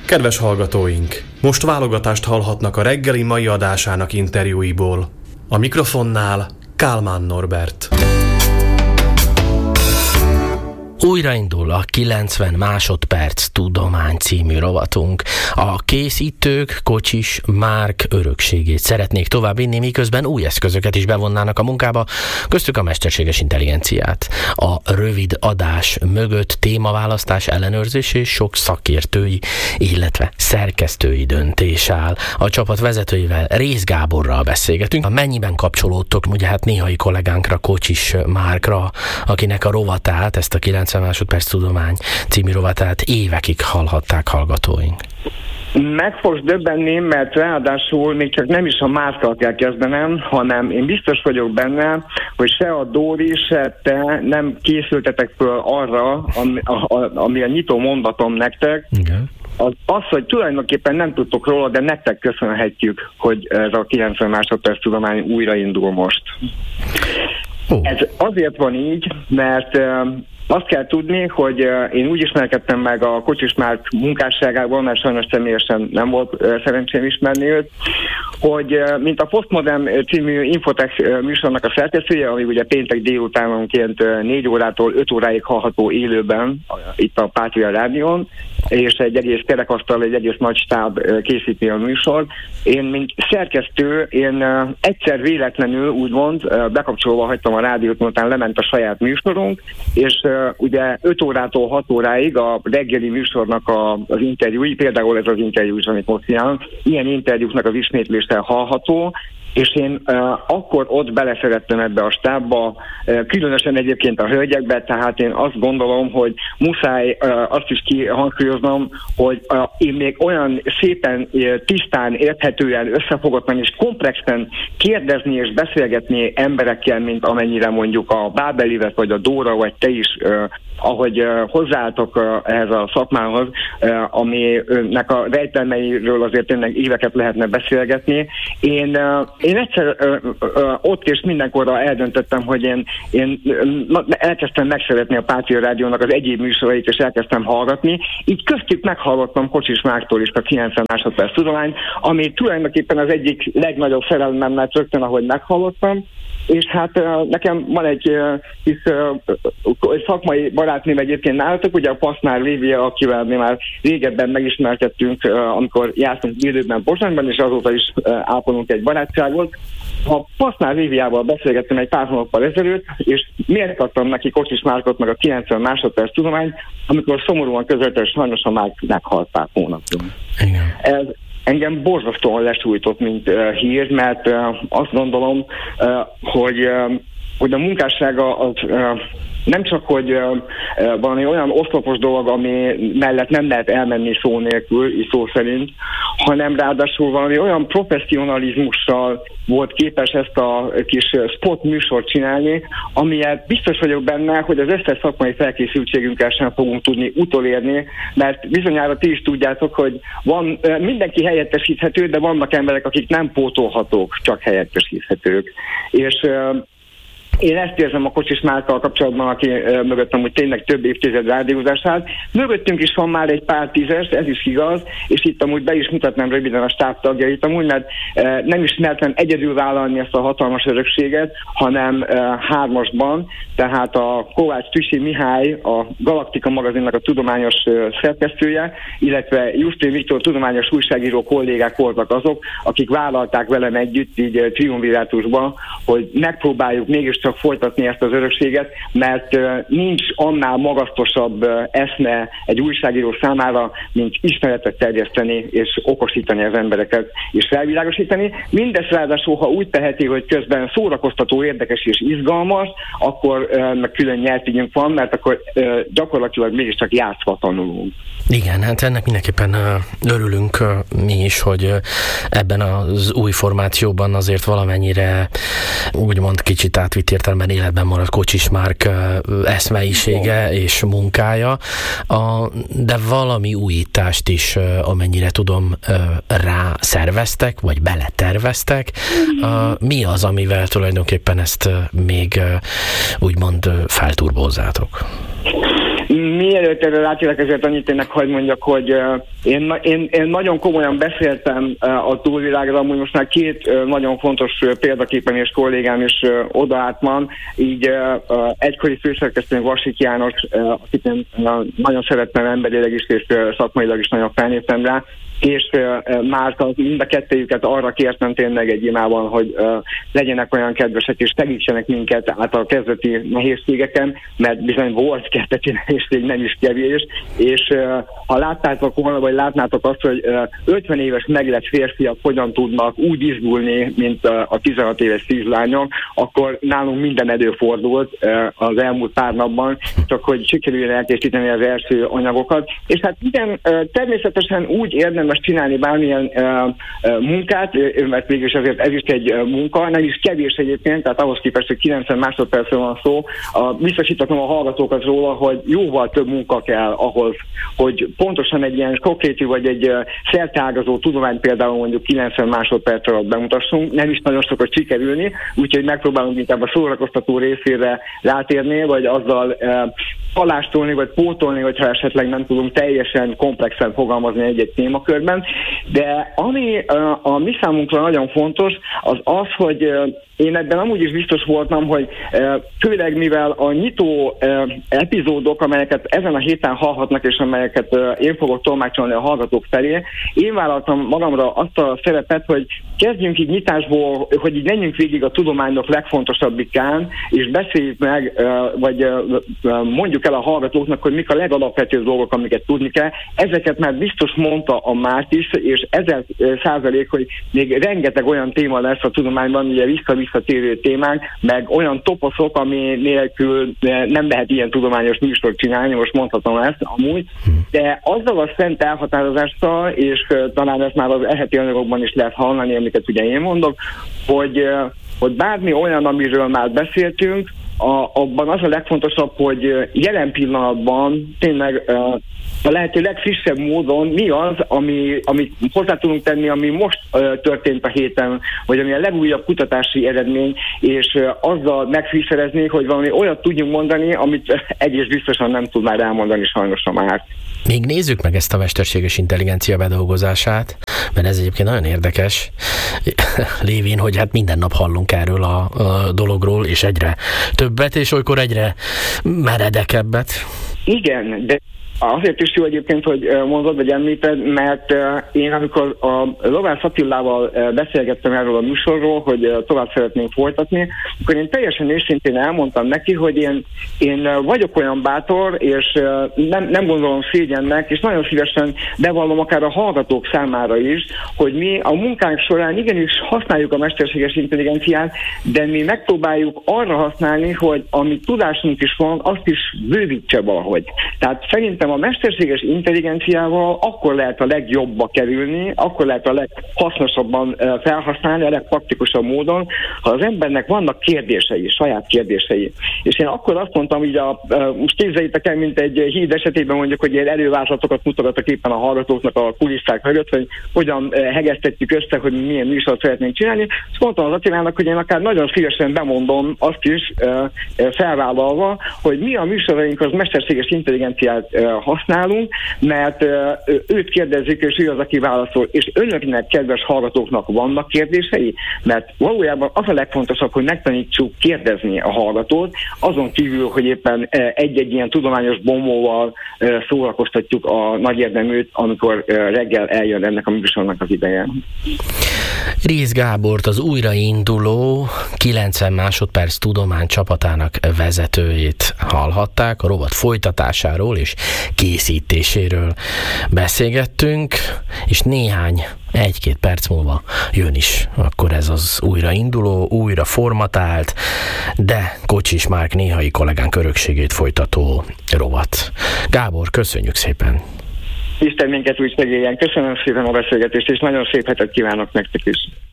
Kedves hallgatóink! Most válogatást hallhatnak a reggeli mai adásának interjúiból. A mikrofonnál Kálmán Norbert. Újraindul a 90 másodperc tudomány című rovatunk. A készítők Kocsis Márk örökségét szeretnék továbbvinni, miközben új eszközöket is bevonnának a munkába, köztük a mesterséges intelligenciát. A rövid adás mögött témaválasztás, ellenőrzés és sok szakértői, illetve szerkesztői döntés áll. A csapat vezetőivel, Rész Gáborral beszélgetünk. Mennyiben kapcsolódtok, ugye hát néhai kollégánkra, Kocsis Márkra, akinek a rovatát, ezt a 90 másodperc tudomány című rovatát évekig hallhatták hallgatóink. Meg fogsz döbbenni, mert ráadásul még csak nem is a Márkkal kell kezdenem, hanem én biztos vagyok benne, hogy se a Dóri, se te nem készültetek föl arra, ami a nyitó mondatom nektek. Igen. Az, hogy tulajdonképpen nem tudtok róla, de nektek köszönhetjük, hogy ez a 90 másodperc tudomány újraindul most. Ez azért van így, mert azt kell tudni, hogy én úgy ismerkedtem meg a Kocsis Márk munkásságában, mert sajnos személyesen nem volt szerencsém ismerni őt, hogy mint a Postmodern című Infotech műsornak a szerkesztője, ami ugye péntek délutánonként 4 órától 5 óráig hallható élőben itt a Pátria Rádión, és egy egész kerekasztal, egy egész nagy stáb készíti a műsor. Én, mint szerkesztő, én egyszer véletlenül úgymond bekapcsolva hagytam a rádiót, miután lement a saját műsorunk, és ugye 5 órától 6 óráig a reggeli műsornak az interjúi, például ez az interjú is, amit most csinálunk, ilyen interjúknak az ismétlése hallható, és én akkor ott beleszerettem ebbe a stábba, különösen egyébként a hölgyekbe, tehát én azt gondolom, hogy muszáj azt is kihangsúlyoznom, hogy én még olyan szépen, tisztán, érthetően, összefogottan és komplexen kérdezni és beszélgetni emberekkel, mint amennyire mondjuk a Bábelivet, vagy a Dóra, vagy te is, ahogy hozzáálltok ehhez a szakmához, aminek a rejtelmeiről azért tényleg éveket lehetne beszélgetni. Én egyszer ott és mindenkorra eldöntöttem, hogy én elkezdtem megszeretni a Pátria Rádiónak az egyéb műsorait, és elkezdtem hallgatni. Így köztük meghallottam Kocsis Márktól is a 90 másodperc tudomány, ami tulajdonképpen az egyik legnagyobb szerelmem rögtön, ahogy meghallottam. És hát nekem van egy kis szakmai barátném egyébként nálatok, ugye a Pasznár Lívia, akivel mi már régebben megismerkedtünk, amikor jártunk időben Pozsonyban, és azóta is ápolunk egy barátságot. A Pasznár Líviával beszélgettem egy pár hónappal ezelőtt, és miért adtam neki Kocsis Márkot meg a 90 másodperc tudomány, amikor szomorúan közölte, hogy sajnos a Márk meghalt pár hónapban. Ez engem borzasztóan lesújtott, mint hír, mert azt gondolom, hogy a munkássága az nem csak, hogy valami olyan oszlopos dolog, ami mellett nem lehet elmenni szó nélkül, szó szerint, hanem ráadásul valami olyan professzionalizmussal volt képes ezt a kis spot műsort csinálni, amiért biztos vagyok benne, hogy az összes szakmai felkészültségünkkel sem fogunk tudni utolérni, mert bizonyára ti is tudjátok, hogy mindenki helyettesíthető, de vannak emberek, akik nem pótolhatók, csak helyettesíthetők. És én ezt érzem a Kocsis Márkkal kapcsolatban, aki mögöttem, hogy tényleg több évtized rádiózás állt. Mögöttünk is van már egy pár tízes, ez is igaz, és itt amúgy be is mutatnám röviden a stáb tagjait amúgy, mert nem is mertem egyedül vállalni ezt a hatalmas örökséget, hanem hármasban, tehát a Kovács Tüsi Mihály, a Galaktika magazinnak a tudományos szerkesztője, illetve Justin Viktor tudományos újságíró kollégák voltak azok, akik vállalták velem együtt így triumvirátusban, hogy megpróbáljuk mégiscsak folytatni ezt az örökséget, mert nincs annál magasztosabb eszme egy újságíró számára, mint ismeretet terjeszteni és okosítani az embereket és felvilágosítani. Mindezt ráadásul, ha úgy teheti, hogy közben szórakoztató, érdekes és izgalmas, akkor meg külön nyelvtegyünk van, mert akkor gyakorlatilag mégiscsak játszva tanulunk. Igen, hát ennek mindenképpen örülünk mi is, hogy ebben az új formációban azért valamennyire úgymond kicsit átvitt értelemben életben marad Kocsis Márk eszmeisége és munkája, de valami újítást is, amennyire tudom, rá szerveztek, vagy beleterveztek. Mi az, amivel tulajdonképpen ezt még úgymond felturbózzátok? Mielőtt erről átélek, ezért annyit tényleg hadd mondjak, hogy én nagyon komolyan beszéltem a túlvilágra, amúgy most már két nagyon fontos példaképen és kollégám is odaállt van, így egykori főszerkesztőnk Vasik János, akit én nagyon szerettem emberileg is, és szakmailag is nagyon felnéztem rá, és Márka, mind a kettőjüket arra kértem tényleg egy imában, hogy legyenek olyan kedvesek és segítsenek minket át a kezdeti nehézségeken, mert bizony volt kezdeti nehézség, nem is kevés, és ha láttátok volna, vagy látnátok azt, hogy 50 éves meglett férfiak hogyan tudnak úgy izgulni, mint a 16 éves szívlányok, akkor nálunk minden előfordult az elmúlt pár napban, csak hogy sikerüljön elkészíteni az első anyagokat. És hát igen, természetesen úgy érdemes csinálni bármilyen munkát, mert mégis azért ez is egy munka, nem is kevés egyébként, tehát ahhoz képest, hogy 90 másodpercről van szó, biztosítatom a hallgatókat róla, hogy jóval több munka kell ahhoz, hogy pontosan egy ilyen sokrétű vagy egy szerteágazó tudomány például mondjuk 90 másodperc alatt bemutassunk, nem is nagyon szokott sikerülni, úgyhogy megpróbálunk inkább a szórakoztató részére rátérni, vagy azzal palástolni, vagy pótolni, hogyha esetleg nem tudunk teljesen komplexen fogalmazni egy-egy témakörben. De ami a mi számunkra nagyon fontos, az az, hogy én ebben amúgy is biztos voltam, hogy főleg mivel a nyitó epizódok, amelyeket ezen a héten hallhatnak, és amelyeket én fogok tolmácsolni a hallgatók felé, én vállaltam magamra azt a szerepet, hogy kezdjünk így nyitásból, hogy így menjünk végig a tudományok legfontosabbikán, és beszéljük meg, vagy mondjuk el a hallgatóknak, hogy mik a legalapvetőbb dolgok, amiket tudni kell. Ezeket már biztos mondta a Márt is, és 1000%, hogy még rengeteg olyan téma lesz a tudományban, ugye visszatérő témánk, meg olyan toposzok, ami nélkül nem lehet ilyen tudományos műsort csinálni, most mondhatom ezt amúgy, de azzal a szent elhatározással, és talán ezt már az eheti anyagokban is lehet hallani, amiket ugye én mondok, hogy bármi olyan, amiről már beszéltünk, abban az a legfontosabb, hogy jelen pillanatban tényleg a lehető legfrissebb módon mi az, amit hozzá tudunk tenni, ami most történt a héten, vagy ami a legújabb kutatási eredmény, és azzal megfrisselezni, hogy valami olyat tudjunk mondani, amit egész biztosan nem tud már elmondani sajnos a Márt. Még nézzük meg ezt a mesterséges intelligencia bedolgozását, mert ez egyébként nagyon érdekes, lévén, hogy hát minden nap hallunk erről a dologról, és egyre többet, és olykor egyre meredekebbet. Igen, de azért is jó egyébként, hogy mondod, vagy említed, mert én amikor a Lovász Attilával beszélgettem erről a műsorról, hogy tovább szeretnénk folytatni, akkor én teljesen őszintén elmondtam neki, hogy én vagyok olyan bátor, és nem gondolom szégyennek, és nagyon szívesen bevallom akár a hallgatók számára is, hogy mi a munkánk során igenis használjuk a mesterséges intelligenciát, de mi megpróbáljuk arra használni, hogy ami tudásunk is van, azt is bővítse valahogy. Tehát szerintem a mesterséges intelligenciával akkor lehet a legjobbba kerülni, akkor lehet a leghasznosabban felhasználni, a legpraktikusabb módon, ha az embernek vannak kérdései, saját kérdései. És én akkor azt mondtam, hogy most képzeljétek el, mint egy híd esetében mondjuk, hogy ilyen elővázlatokat mutogatok éppen a hallgatóknak a kulisszák mögött, hogy hogyan hegesztetjük össze, hogy milyen műsort szeretnénk csinálni. És mondtam az Attilának, hogy én akár nagyon szívesen bemondom azt is felvállalva, hogy mi a műsoraink az mesterséges intelligenciát használunk, mert őt kérdezzük, és ő az, aki válaszol. És önöknek, kedves hallgatóknak vannak kérdései? Mert valójában az a legfontosabb, hogy megtanítsuk kérdezni a hallgatót, azon kívül, hogy éppen egy-egy ilyen tudományos bombóval szórakoztatjuk a nagy érdeműt, amikor reggel eljön ennek a műsornak az ideje. Rész Gábort, az újrainduló 90 másodperc tudomány csapatának vezetőjét hallhatták, a rovat folytatásáról és készítéséről beszélgettünk, és egy-két perc múlva jön is akkor ez az újrainduló, újra formatált, de Kocsis Márk néhai kollégánk örökségét folytató rovat. Gábor, köszönjük szépen! Isten minket úgy segéljen. Köszönöm szépen a beszélgetést, és nagyon szép hetet kívánok nektek is.